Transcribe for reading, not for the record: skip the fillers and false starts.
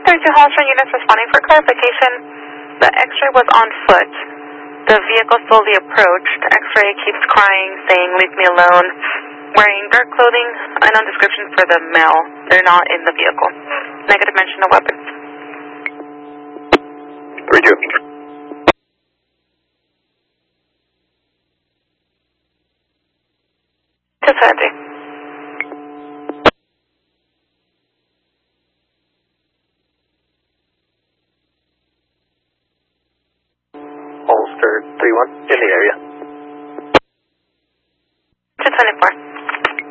32 Holstrom units responding for clarification. The X-ray was on foot. The vehicle slowly approached. X-ray keeps crying, saying, "Leave me alone." Wearing dark clothing, unknown description for the male. They're not in the vehicle. Negative mention of weapons. 32. Just empty. Holster 3-1 in the area.